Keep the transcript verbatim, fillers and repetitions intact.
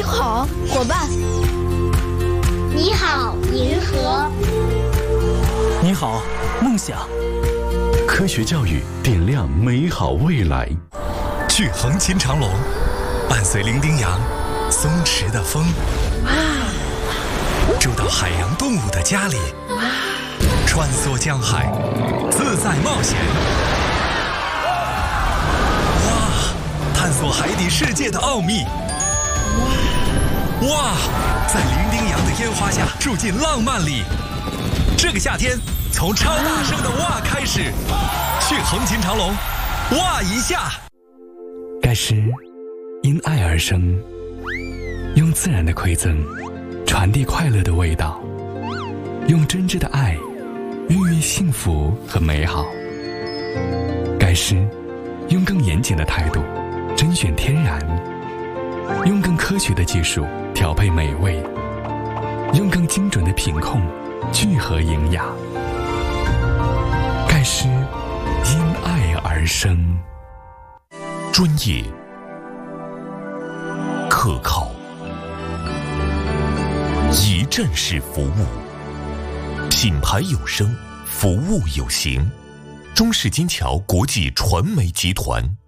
好，伙伴。 你好，银河。 你好，梦想。 科学教育点亮美好未来。 去横琴长隆，伴随伶仃洋松弛的风，住到海洋动物的家里，穿梭江海，自在冒险。哇！探索海底世界的奥秘。哇！在伶仃洋的烟花下住进浪漫里。这个夏天，从超大声的哇开始，去横琴长隆，哇一下。 盖诗因爱而生，用自然的馈赠传递快乐的味道，用真挚的爱孕育幸福和美好。盖诗用更严谨的态度甄选天然，用更科学的技术调配美味，用更精准的品控聚合营养。盖诗因爱而生。 专业、可靠、一站式服务，品牌有声，服务有形。中式金桥国际传媒集团。